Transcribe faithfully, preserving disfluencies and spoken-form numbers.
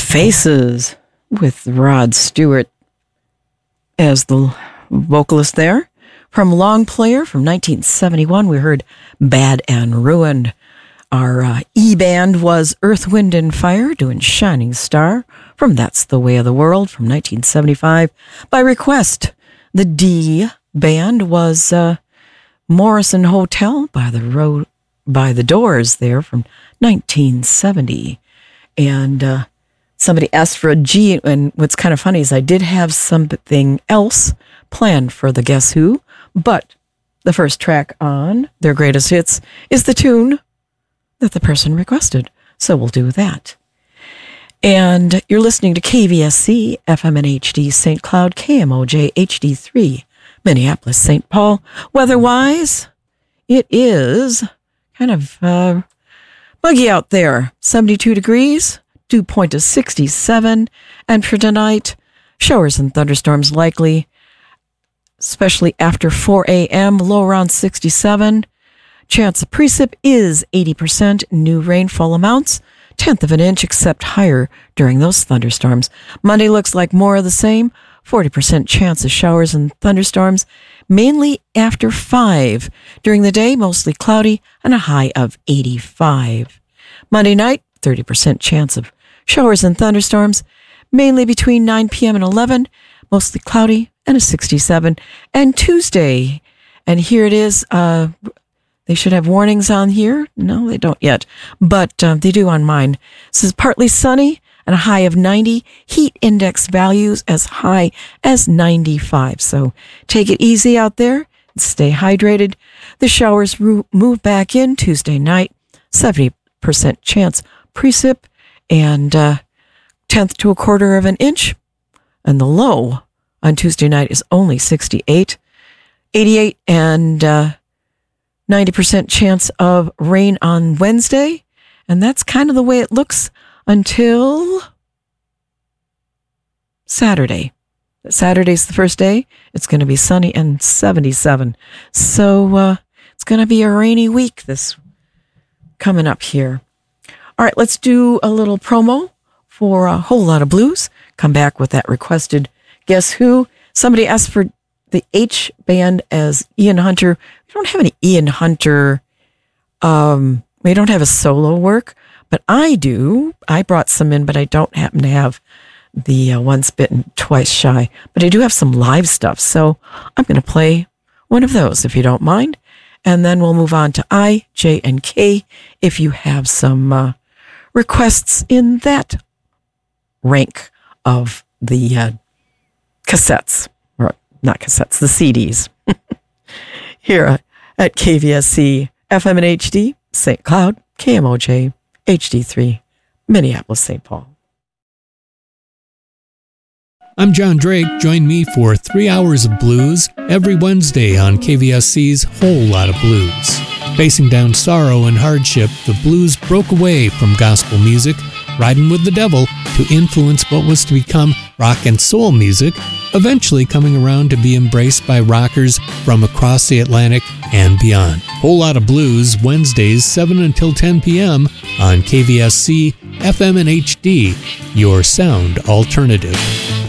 Faces with Rod Stewart as the vocalist there. From Long Player from nineteen seventy-one, we heard Bad and Ruined. Our uh, E-band was Earth, Wind and Fire doing Shining Star from That's the Way of the World from nineteen seventy-five. By request, the D band was uh, Morrison Hotel by the road, by the Doors there from nineteen seventy. And uh, somebody asked for a G, and what's kind of funny is I did have something else planned for the Guess Who, but the first track on their greatest hits is the tune that the person requested. So we'll do that. And you're listening to K V S C, F M and H D, Saint Cloud, K M O J, H D three, Minneapolis, Saint Paul. Weather-wise, it is kind of uh, muggy out there. seventy-two degrees, dew point is sixty-seven. And for tonight, showers and thunderstorms likely, especially after four a.m., low around sixty-seven. Chance of precip is eighty percent. New rainfall amounts, tenth of an inch, except higher during those thunderstorms. Monday looks like more of the same. forty percent chance of showers and thunderstorms, mainly after five. During the day, mostly cloudy and a high of eighty-five. Monday night, thirty percent chance of showers and thunderstorms, mainly between nine p.m. and eleven, mostly cloudy and a sixty-seven. And Tuesday, and here it is, uh, they should have warnings on here. No, they don't yet, but uh, they do on mine. This is partly sunny and a high of ninety. Heat index values as high as ninety-five. So take it easy out there and stay hydrated. The showers ro- move back in Tuesday night. seventy percent chance precip and uh, tenth to a quarter of an inch. And the low on Tuesday night is only sixty-eight. eighty-eight and uh, ninety percent chance of rain on Wednesday. And that's kind of the way it looks until Saturday. Saturday's the first day. It's going to be sunny and seventy-seven. So uh, it's going to be a rainy week this coming up here. All right, let's do a little promo for A Whole Lot of Blues. Come back with that requested Guess Who. Somebody asked for the H band as Ian Hunter. We don't have any Ian Hunter. Um, we don't have a solo work, but I do. I brought some in, but I don't happen to have the uh, Once Bitten, Twice Shy. But I do have some live stuff, so I'm going to play one of those, if you don't mind. And then we'll move on to I, J, and K, if you have some uh, requests in that rank of the uh, cassettes. Or not cassettes, the C Ds. Here at K V S C, F M and H D, Saint Cloud, K M O J, H D three, Minneapolis, Saint Paul. I'm John Drake. Join me for three hours of blues every Wednesday on K V S C's Whole Lot of Blues. Facing down sorrow and hardship, the blues broke away from gospel music, riding with the devil to influence what was to become rock and soul music, eventually coming around to be embraced by rockers from across the Atlantic and beyond. Whole Lot of Blues, Wednesdays, seven until ten p.m. on K V S C, F M and H D, your sound alternative.